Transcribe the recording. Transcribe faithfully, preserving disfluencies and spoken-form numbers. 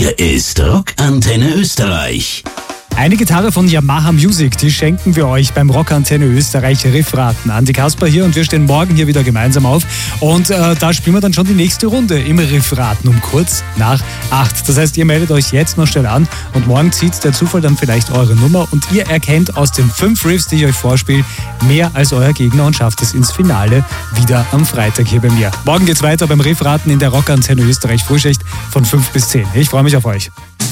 Hier ist Rockantenne Österreich. Eine Gitarre von Yamaha Music, die schenken wir euch beim Rockantenne Österreich Riffraten. Andi Kasper hier und wir stehen morgen hier wieder gemeinsam auf. Und äh, da spielen wir dann schon die nächste Runde im Riffraten um kurz nach acht. Das heißt, ihr meldet euch jetzt noch schnell an und morgen zieht der Zufall dann vielleicht eure Nummer und ihr erkennt aus den fünf Riffs, die ich euch vorspiele, mehr als euer Gegner und schafft es ins Finale wieder am Freitag hier bei mir. Morgen geht's weiter beim Riffraten in der Rockantenne Österreich Frühschicht von fünf bis zehn. Ich freue mich auf euch.